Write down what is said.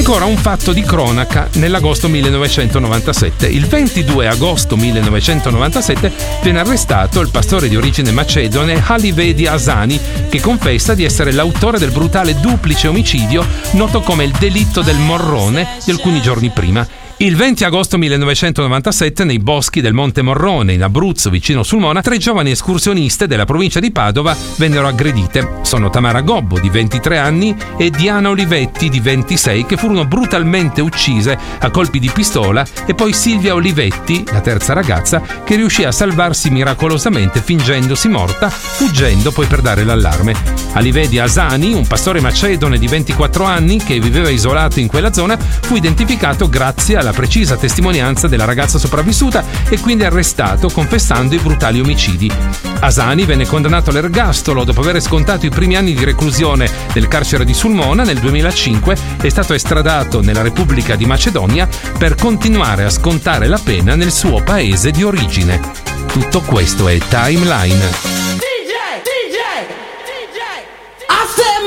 Ancora un fatto di cronaca nell'agosto 1997. Il 22 agosto 1997 viene arrestato il pastore di origine macedone Halivedi Asani, che confessa di essere l'autore del brutale duplice omicidio noto come il delitto del Morrone di alcuni giorni prima. Il 20 agosto 1997, nei boschi del Monte Morrone, in Abruzzo, vicino Sulmona, 3 giovani escursioniste della provincia di Padova vennero aggredite. Sono Tamara Gobbo, di 23 anni, e Diana Olivetti, di 26, che furono brutalmente uccise a colpi di pistola, e poi Silvia Olivetti, la terza ragazza, che riuscì a salvarsi miracolosamente fingendosi morta, fuggendo poi per dare l'allarme. Halivedi Asani, un pastore macedone di 24 anni che viveva isolato in quella zona, fu identificato grazie alla precisa testimonianza della ragazza sopravvissuta e quindi arrestato confessando i brutali omicidi. Asani venne condannato all'ergastolo dopo aver scontato i primi anni di reclusione del carcere di Sulmona. Nel 2005 è stato estradato nella Repubblica di Macedonia per continuare a scontare la pena nel suo paese di origine. Tutto questo è Timeline.